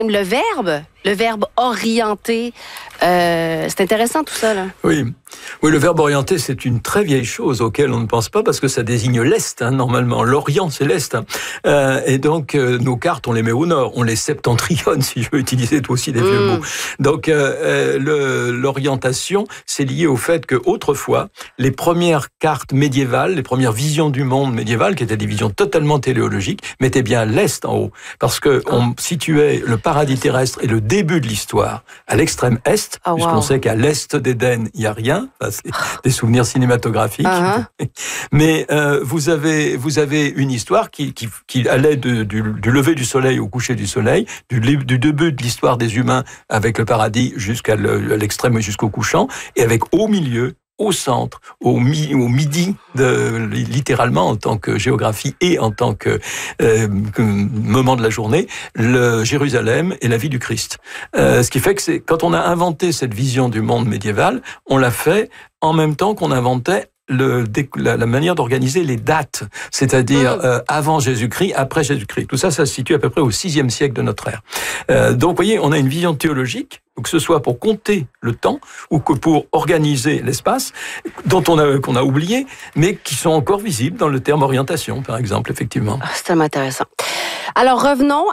Le verbe orienter, c'est intéressant tout ça, là. Oui, le verbe orienter, c'est une très vieille chose auquel on ne pense pas parce que ça désigne l'Est, normalement. L'Orient, c'est l'Est. Et donc, nos cartes, on les met au nord, on les septentrionne, si je veux utiliser toi aussi des vieux mots. Donc, l'orientation, c'est lié au fait que autrefois, les premières cartes médiévales, les premières visions du monde médiéval, qui étaient des visions totalement téléologiques, mettaient bien l'Est en haut. Parce que on situait le paradis terrestre et le début de l'histoire à l'extrême Est, puisqu'on sait qu'à l'Est d'Éden, il n'y a rien. Enfin, c'est des souvenirs cinématographiques. Mais vous avez une histoire qui allait du lever du soleil au coucher du soleil, du début de l'histoire des humains avec le paradis jusqu'à l'extrême et jusqu'au couchant, et avec au milieu, au centre, au midi, littéralement en tant que géographie et en tant que moment de la journée, le Jérusalem et la vie du Christ. Ce qui fait que quand on a inventé cette vision du monde médiéval, on l'a fait en même temps qu'on inventait la manière d'organiser les dates, c'est-à-dire avant Jésus-Christ, après Jésus-Christ. Tout ça se situe à peu près au VIe siècle de notre ère. Donc, vous voyez, on a une vision théologique, que ce soit pour compter le temps ou que pour organiser l'espace, qu'on a oublié, mais qui sont encore visibles dans le terme orientation, par exemple, effectivement. C'est tellement intéressant. Alors, revenons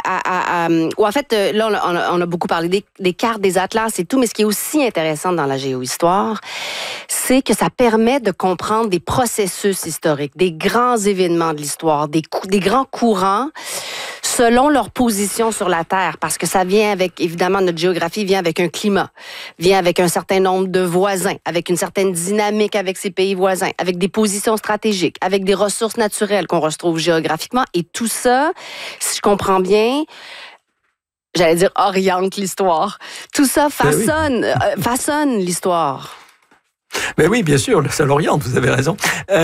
en fait, là, on a beaucoup parlé des cartes, des atlas et tout, mais ce qui est aussi intéressant dans la géohistoire, c'est que ça permet de comprendre des processus historiques, des grands événements de l'histoire, des grands courants, selon leur position sur la Terre, parce que ça vient avec, évidemment, notre géographie vient avec un climat, vient avec un certain nombre de voisins, avec une certaine dynamique avec ces pays voisins, avec des positions stratégiques, avec des ressources naturelles qu'on retrouve géographiquement, et tout ça, si je comprends bien, j'allais dire oriente l'histoire. Tout ça façonne l'histoire. Mais oui, bien sûr, ça l'oriente, vous avez raison.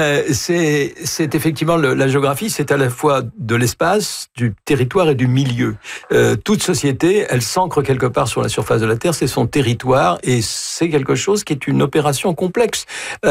C'est effectivement la géographie, c'est à la fois de l'espace, du territoire et du milieu. Toute société, elle s'ancre quelque part sur la surface de la Terre, c'est son territoire, et c'est quelque chose qui est une opération complexe.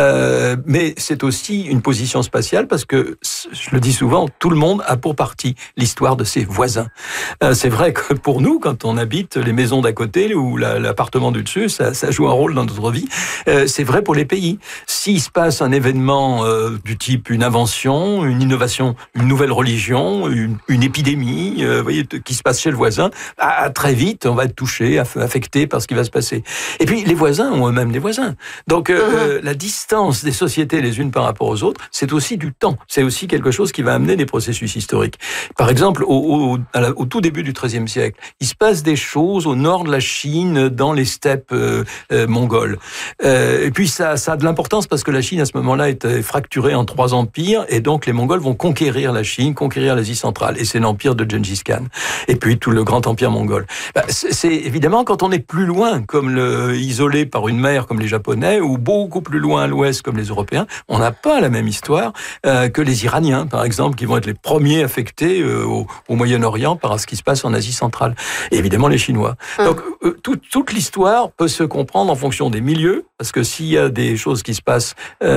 Mais c'est aussi une position spatiale, parce que, je le dis souvent, tout le monde a pour partie l'histoire de ses voisins. C'est vrai que pour nous, quand on habite les maisons d'à côté ou l'appartement du dessus, ça joue un rôle dans notre vie. C'est vrai pour les pays. S'il se passe un événement du type une invention, une innovation, une nouvelle religion, une épidémie, voyez, qui se passe chez le voisin, très vite, on va être touché, affecté par ce qui va se passer. Et puis, les voisins ont eux-mêmes des voisins. Donc, la distance des sociétés les unes par rapport aux autres, c'est aussi du temps. C'est aussi quelque chose qui va amener des processus historiques. Par exemple, au tout début du XIIIe siècle, il se passe des choses au nord de la Chine, dans les steppes mongoles. Et puis, ça a de l'importance parce que la Chine, à ce moment-là, était fracturée en 3 empires, et donc les Mongols vont conquérir la Chine, conquérir l'Asie centrale, et c'est l'empire de Gengis Khan, et puis tout le grand empire mongol. C'est évidemment, quand on est plus loin, isolé par une mer comme les Japonais, ou beaucoup plus loin à l'ouest comme les Européens, on n'a pas la même histoire que les Iraniens, par exemple, qui vont être les premiers affectés au Moyen-Orient par ce qui se passe en Asie centrale, et évidemment les Chinois. Donc, toute l'histoire peut se comprendre en fonction des milieux, parce que s'il y a des choses qui se passent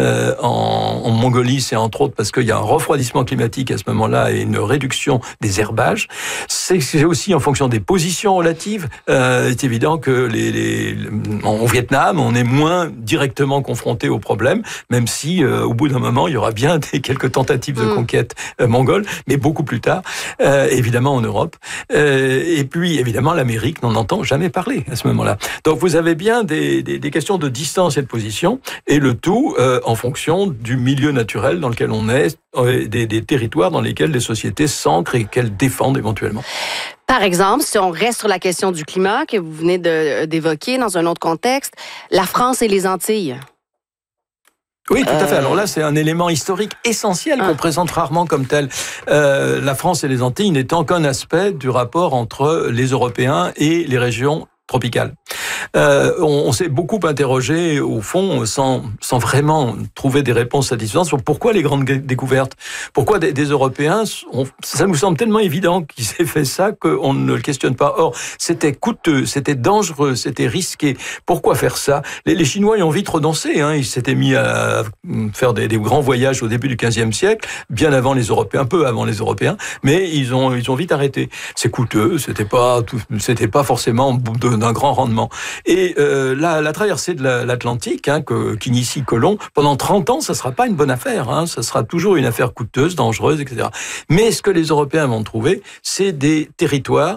en Mongolie, c'est entre autres parce qu'il y a un refroidissement climatique à ce moment-là et une réduction des herbages. C'est aussi en fonction des positions relatives. C'est évident que au Vietnam, on est moins directement confronté aux problèmes, même si au bout d'un moment, il y aura bien quelques tentatives de conquête mongole, mais beaucoup plus tard, évidemment en Europe. Et puis, évidemment, l'Amérique n'en entend jamais parler à ce moment-là. Donc, vous avez bien des questions de distance et de position, et le tout en fonction du milieu naturel dans lequel on est, des territoires dans lesquels les sociétés s'ancrent et qu'elles défendent éventuellement. Par exemple, si on reste sur la question du climat que vous venez d'évoquer dans un autre contexte, la France et les Antilles. Oui, tout à fait. Alors là, c'est un élément historique essentiel qu'on présente rarement comme tel. La France et les Antilles n'étant qu'un aspect du rapport entre les Européens et les régions tropicales. On s'est beaucoup interrogé, au fond, sans vraiment trouver des réponses satisfaisantes sur pourquoi les grandes découvertes, pourquoi des Européens, ça nous semble tellement évident qu'ils aient fait ça qu'on ne le questionne pas. Or, c'était coûteux, c'était dangereux, c'était risqué. Pourquoi faire ça? Les Chinois y ont vite renoncé, hein. Ils s'étaient mis à faire des grands voyages au début du XVe siècle, bien avant les Européens, un peu avant les Européens, mais ils ont vite arrêté. C'est coûteux, c'était pas forcément d'un grand rendement. Et la traversée de l'Atlantique, hein, qu'initie Colomb, pendant 30 ans, ça sera pas une bonne affaire, hein. Ça sera toujours une affaire coûteuse, dangereuse, etc. Mais ce que les Européens vont trouver, c'est des territoires,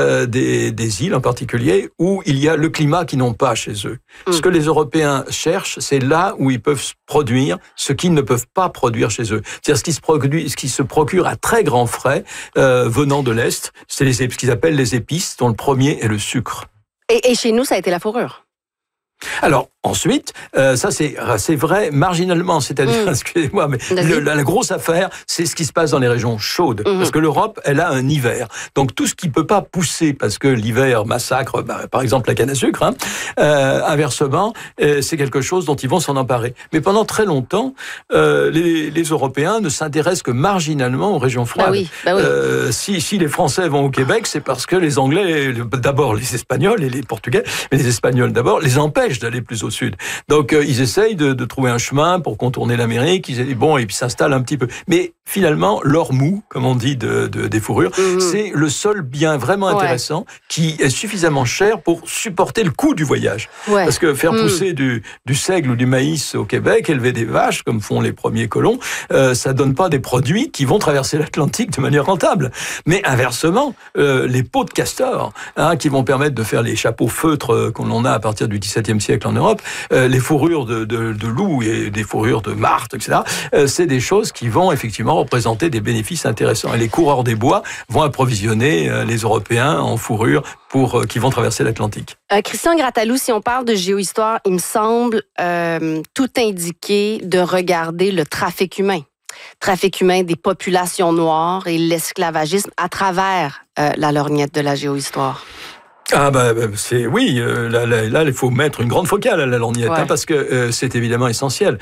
des îles en particulier, où il y a le climat qu'ils n'ont pas chez eux. Ce que les Européens cherchent, c'est là où ils peuvent produire ce qu'ils ne peuvent pas produire chez eux. C'est-à-dire ce qui se procure à très grands frais venant de l'Est, c'est ce qu'ils appellent les épices, dont le premier est le sucre. Et chez nous, ça a été la fourrure. Alors, ensuite, ça c'est vrai marginalement, c'est-à-dire, excusez-moi, mais la grosse affaire, c'est ce qui se passe dans les régions chaudes. Parce que l'Europe, elle a un hiver. Donc tout ce qui peut pas pousser, parce que l'hiver massacre, par exemple, la canne à sucre, hein, inversement, c'est quelque chose dont ils vont s'en emparer. Mais pendant très longtemps, les Européens ne s'intéressent que marginalement aux régions froides. Bah oui. Si les Français vont au Québec, c'est parce que les Anglais, d'abord les Espagnols et les Portugais, mais les Espagnols d'abord, les empêchent d'aller plus au sud. Donc ils essayent de trouver un chemin pour contourner l'Amérique, et puis s'installent un petit peu. Mais finalement, l'or mou, comme on dit des fourrures, c'est le seul bien vraiment intéressant qui est suffisamment cher pour supporter le coût du voyage. Parce que faire pousser du seigle ou du maïs au Québec, élever des vaches, comme font les premiers colons, ça donne pas des produits qui vont traverser l'Atlantique de manière rentable. Mais inversement, les peaux de castor, hein, qui vont permettre de faire les chapeaux feutres qu'on a à partir du XVIIe siècle en Europe, les fourrures de loup et des fourrures de martre, etc., c'est des choses qui vont effectivement représenter des bénéfices intéressants. Et les coureurs des bois vont approvisionner les Européens en fourrures qui vont traverser l'Atlantique. Christian Grattalou, si on parle de géohistoire, il me semble tout indiquer de regarder le trafic humain. Trafic humain des populations noires et l'esclavagisme à travers la lorgnette de la géohistoire. Ah oui, là il faut mettre une grande focale à la lorgnette, hein, parce que c'est évidemment essentiel.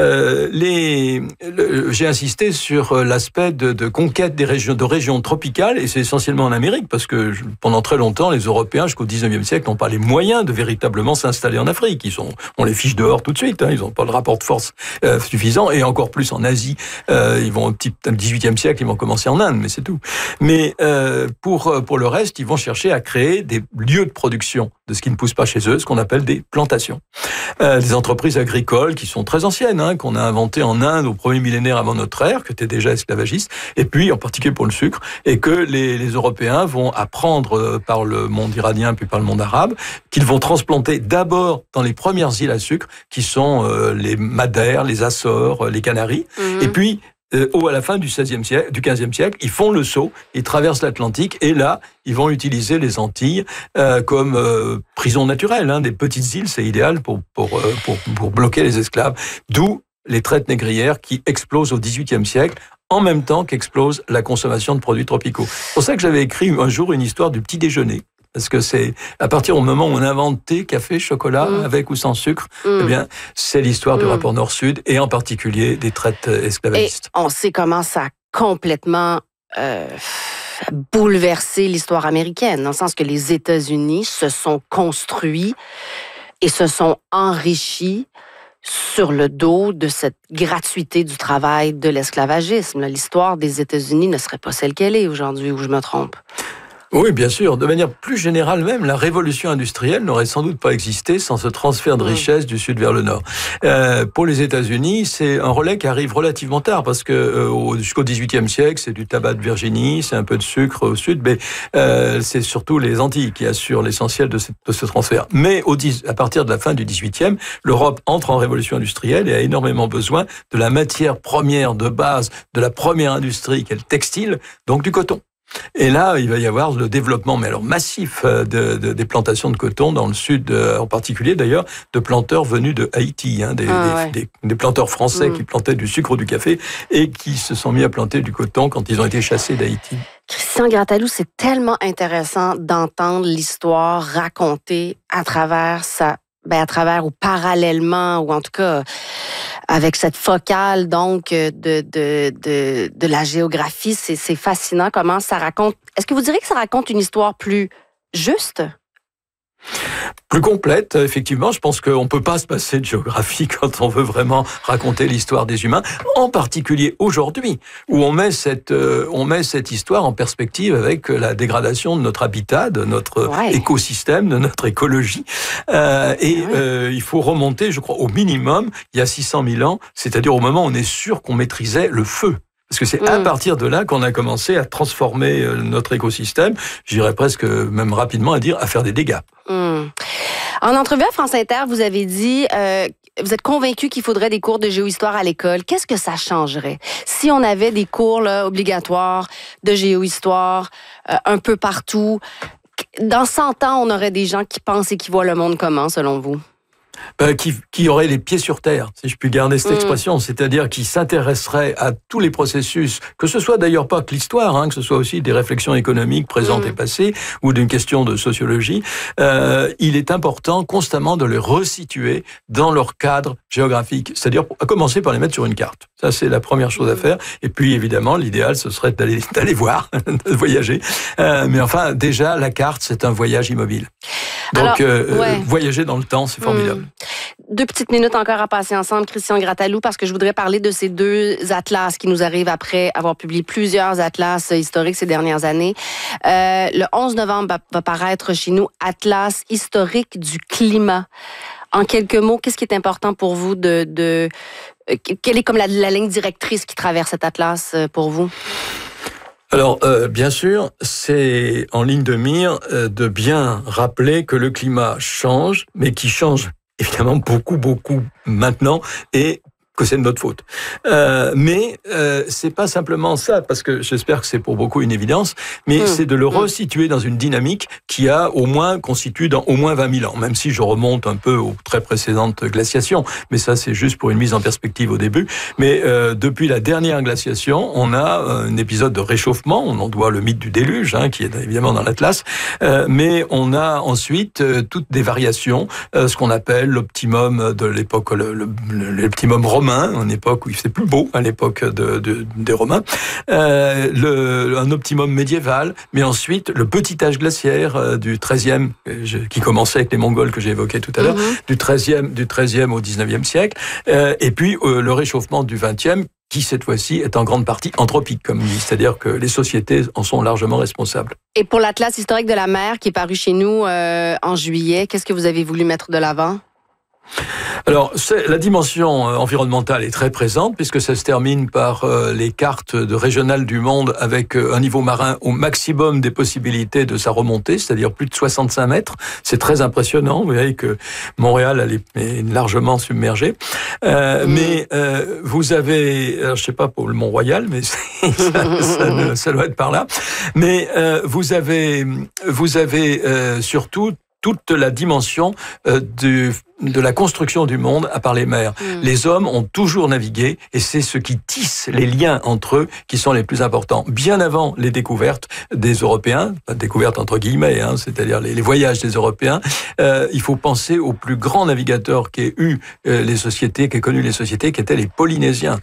J'ai insisté sur l'aspect de conquête de régions tropicales, et c'est essentiellement en Amérique, parce que pendant très longtemps, les Européens, jusqu'au 19e siècle, n'ont pas les moyens de véritablement s'installer en Afrique. On les fiche dehors tout de suite, hein, ils n'ont pas le rapport de force suffisant, et encore plus en Asie. Ils vont au 18e siècle, ils vont commencer en Inde, mais c'est tout. Mais pour le reste, ils vont chercher à créer des lieux de production de ce qui ne pousse pas chez eux, ce qu'on appelle des plantations. Des entreprises agricoles qui sont très anciennes, hein, qu'on a inventées en Inde au premier millénaire avant notre ère, qui étaient déjà esclavagistes, et puis en particulier pour le sucre, et que les Européens vont apprendre par le monde iranien puis par le monde arabe, qu'ils vont transplanter d'abord dans les premières îles à sucre, qui sont les Madères, les Açores, les Canaries, et puis à la fin du XVe siècle, ils font le saut, ils traversent l'Atlantique, et là, ils vont utiliser les Antilles comme prison naturelle, hein, des petites îles, c'est idéal pour bloquer les esclaves. D'où les traites négrières qui explosent au XVIIIe siècle, en même temps qu'explose la consommation de produits tropicaux. C'est pour ça que j'avais écrit un jour une histoire du petit déjeuner. Parce que c'est à partir du moment où on invente thé, café, chocolat, avec ou sans sucre, eh bien, c'est l'histoire du rapport Nord-Sud, et en particulier des traites esclavagistes. Et on sait comment ça a complètement bouleversé l'histoire américaine, dans le sens que les États-Unis se sont construits et se sont enrichis sur le dos de cette gratuité du travail de l'esclavagisme. L'histoire des États-Unis ne serait pas celle qu'elle est aujourd'hui, où je me trompe. Oui, bien sûr. De manière plus générale même, la révolution industrielle n'aurait sans doute pas existé sans ce transfert de richesse du sud vers le nord. Pour les États-Unis, c'est un relais qui arrive relativement tard, parce que jusqu'au XVIIIe siècle, c'est du tabac de Virginie, c'est un peu de sucre au sud, mais c'est surtout les Antilles qui assurent l'essentiel de ce transfert. Mais à partir de la fin du XVIIIe, l'Europe entre en révolution industrielle et a énormément besoin de la matière première de base de la première industrie, qui est le textile, donc du coton. Et là, il va y avoir le développement, mais alors massif, des plantations de coton dans le sud, en particulier d'ailleurs, de planteurs venus de Haïti, des planteurs français qui plantaient du sucre ou du café et qui se sont mis à planter du coton quand ils ont été chassés d'Haïti. Christian Grattalou, c'est tellement intéressant d'entendre l'histoire racontée à travers ou parallèlement, ou en tout cas avec cette focale donc de la géographie. C'est fascinant comment ça raconte. Est-ce que vous diriez que ça raconte une histoire plus juste? Plus complète, effectivement. Je pense qu'on ne peut pas se passer de géographie quand on veut vraiment raconter l'histoire des humains, en particulier aujourd'hui, où on met cette histoire en perspective avec la dégradation de notre habitat, de notre écosystème, de notre écologie. Il faut remonter, je crois, au minimum, il y a 600 000 ans, c'est-à-dire au moment où on est sûr qu'on maîtrisait le feu. Parce que c'est à partir de là qu'on a commencé à transformer notre écosystème, j'irais presque même rapidement à faire des dégâts. En entrevue à France Inter, vous avez dit, vous êtes convaincu qu'il faudrait des cours de géohistoire à l'école. Qu'est-ce que ça changerait si on avait des cours obligatoires de géohistoire un peu partout? Dans 100 ans, on aurait des gens qui pensent et qui voient le monde comment, selon vous? Qui aurait les pieds sur terre, si je puis garder cette expression, c'est-à-dire qui s'intéresserait à tous les processus, que ce soit d'ailleurs pas que l'histoire, que ce soit aussi des réflexions économiques présentes et passées, ou d'une question de sociologie. Il est important constamment de les resituer dans leur cadre géographique, c'est-à-dire à commencer par les mettre sur une carte. Ça, c'est la première chose à faire. Et puis, évidemment, l'idéal, ce serait d'aller voir, de voyager. Mais enfin, déjà, la carte, c'est un voyage immobile. Donc, voyager dans le temps, c'est formidable. 2 petites minutes encore à passer ensemble, Christian Grattalou, parce que je voudrais parler de ces 2 atlas qui nous arrivent après avoir publié plusieurs atlas historiques ces dernières années. Le 11 novembre va paraître chez nous Atlas historique du climat. En quelques mots, qu'est-ce qui est important pour vous quelle est comme la ligne directrice qui traverse cet atlas pour vous? Alors, bien sûr, c'est en ligne de mire de bien rappeler que le climat change, mais qui change évidemment beaucoup maintenant, et que c'est de notre faute. Mais c'est pas simplement ça, parce que j'espère que c'est pour beaucoup une évidence, mais c'est de le resituer dans une dynamique qui a constitue dans au moins 20 000 ans, même si je remonte un peu aux très précédentes glaciations, mais ça c'est juste pour une mise en perspective au début. Mais depuis la dernière glaciation, on a un épisode de réchauffement, on en doit le mythe du déluge, qui est évidemment dans l'Atlas, mais on a ensuite toutes des variations, ce qu'on appelle l'optimum de l'époque, l'optimum romain, une époque où il faisait plus beau, à l'époque des Romains, un optimum médiéval, mais ensuite le petit âge glaciaire du 13e, qui commençait avec les Mongols que j'ai évoqués tout à l'heure, du 13e au 19e siècle, et puis le réchauffement du 20e, qui cette fois-ci est en grande partie anthropique, comme dit, c'est-à-dire que les sociétés en sont largement responsables. Et pour l'Atlas historique de la mer, qui est paru chez nous en juillet, qu'est-ce que vous avez voulu mettre de l'avant? Alors, la dimension environnementale est très présente, puisque ça se termine par les cartes régionales du monde avec un niveau marin au maximum des possibilités de sa remontée, c'est-à-dire plus de 65 mètres. C'est très impressionnant. Vous voyez que Montréal est largement submergée. Mais vous avez, je sais pas pour le Mont-Royal, mais ça doit être par là. Mais vous avez surtout toute la dimension de la construction du monde à part les mers. Les hommes ont toujours navigué, et c'est ce qui tisse les liens entre eux qui sont les plus importants. Bien avant les découvertes des Européens, découvertes entre guillemets, c'est-à-dire les voyages des Européens, il faut penser aux plus grands navigateurs qu'aient eu connu les sociétés, qui étaient les Polynésiens.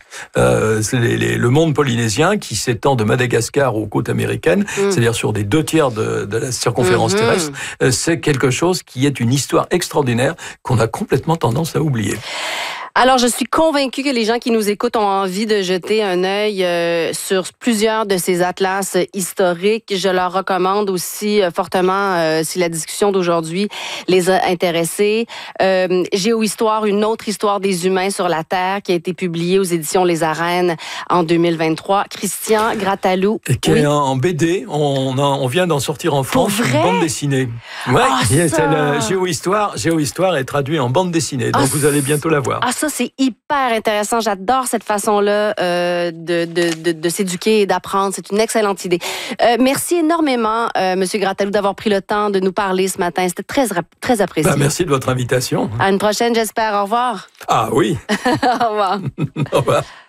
Le monde polynésien qui s'étend de Madagascar aux côtes américaines, c'est-à-dire sur des 2/3 de la circonférence terrestre, c'est quelque chose qui est une histoire extraordinaire qu'on a complètement tendance à oublier. Alors, je suis convaincue que les gens qui nous écoutent ont envie de jeter un œil sur plusieurs de ces atlas historiques. Je leur recommande aussi fortement, si la discussion d'aujourd'hui les a intéressés, Géohistoire, une autre histoire des humains sur la Terre, qui a été publiée aux éditions Les Arènes en 2023. Christian Grattalou. Et qui est en BD. On vient d'en sortir en France, une bande dessinée. Ouais, c'est Géohistoire est traduit en bande dessinée, donc vous allez bientôt la voir. Ah, ça, ça, c'est hyper intéressant. J'adore cette façon-là de s'éduquer et d'apprendre. C'est une excellente idée. Merci énormément, Monsieur Grataloup, d'avoir pris le temps de nous parler ce matin. C'était très apprécié. Merci de votre invitation. À une prochaine, j'espère. Au revoir. Ah oui. Au revoir. Au revoir.